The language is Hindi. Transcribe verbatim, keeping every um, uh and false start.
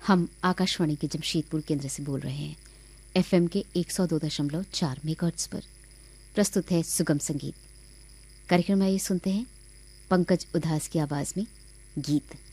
हम आकाशवाणी के जमशेदपुर केंद्र से बोल रहे हैं। एफएम के एक सौ दो दशमलव चार मेगाहर्ट्ज पर प्रस्तुत है सुगम संगीत। कार्यक्रम में आइए सुनते हैं पंकज उधास की आवाज में गीत।